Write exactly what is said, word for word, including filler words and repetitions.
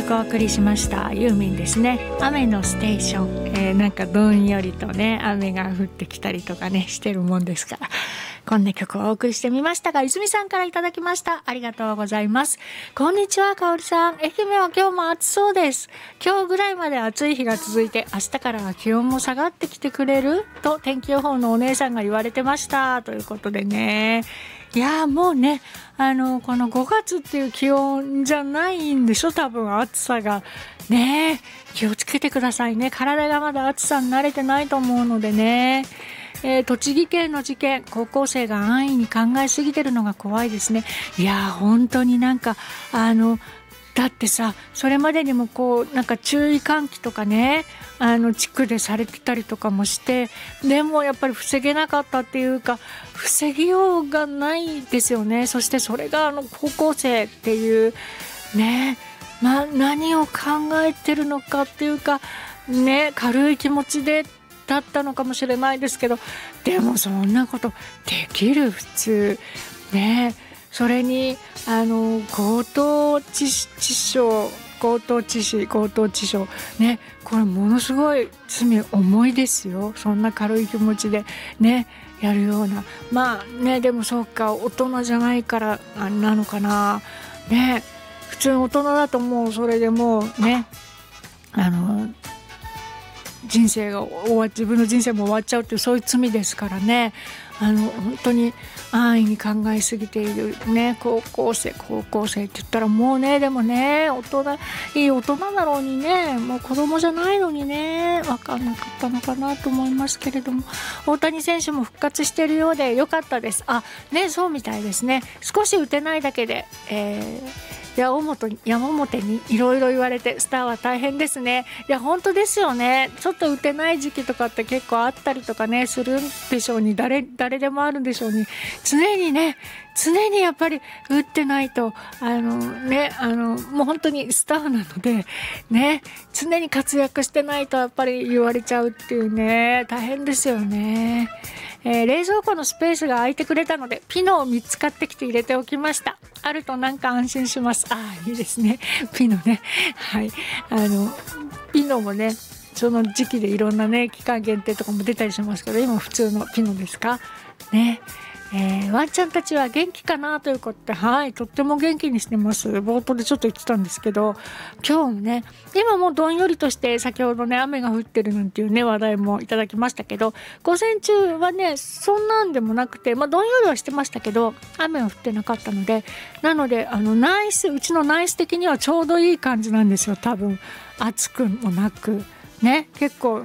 曲をお送りしました。ユーミンですね。雨のステーション、えー、なんかどんよりとね雨が降ってきたりとかねしてるもんですから、こんな曲をお送りしてみましたが、泉さんからいただきました。ありがとうございます。こんにちは、かおりさん。愛媛は今日も暑そうです。今日ぐらいまで暑い日が続いて、明日からは気温も下がってきてくれると天気予報のお姉さんが言われてましたということでね、いやもうね、あのこのごがつっていう気温じゃないんでしょ、多分暑さがね。気をつけてくださいね。体がまだ暑さに慣れてないと思うのでね。えー、栃木県の事件、高校生が安易に考えすぎてるのが怖いですね。いや本当になんかあのだってさ、それまでにもこうなんか注意喚起とかね、あの地区でされてたりとかもして、でもやっぱり防げなかったっていうか、防ぎようがないですよね。そしてそれがあの高校生っていうね、まあ何を考えてるのかっていうかね、軽い気持ちでだったのかもしれないですけど、でもそんなことできる普通ね。それにあの強盗致死傷強盗致死強盗致傷ね、これものすごい罪重いですよ。そんな軽い気持ちでねやるような、まあね、でもそうか、大人じゃないからなのかなね。普通の大人だともうそれでもうね、あの人生が終わっ自分の人生も終わっちゃうっていう、そういう罪ですからね。あの本当に安易に考えすぎているね、高校生高校生って言ったらもうね、でもね大人いい大人だろうにね、もう子供じゃないのにね、分かんなかったのかなと思いますけれども、大谷選手も復活しているようで良かったです。あね、そうみたいですね。少し打てないだけで、えー山本山本にいろいろ言われて、スターは大変ですね。いや本当ですよね。ちょっと打てない時期とかって結構あったりとかねするんでしょうに、誰誰でもあるんでしょうに、常にね常にやっぱり打ってないとあのねあのもう本当にスターなのでね、常に活躍してないとやっぱり言われちゃうっていうね、大変ですよね。えー、冷蔵庫のスペースが空いてくれたのでピノをみっつ買ってきて入れておきました。あるとなんか安心します。ああいいですね、ピノね。はい、あのピノもねその時期でいろんなね期間限定とかも出たりしますけど、今普通のピノですかね。えー、ワンちゃんたちは元気かなということで、はい、とっても元気にしてます。冒頭でちょっと言ってたんですけど、今日もね今もどんよりとして、先ほどね雨が降ってるなんていうね話題もいただきましたけど、午前中はねそんなんでもなくて、まあどんよりはしてましたけど雨は降ってなかったので、なのであのナイスうちのナイス的にはちょうどいい感じなんですよ。多分暑くもなくね、結構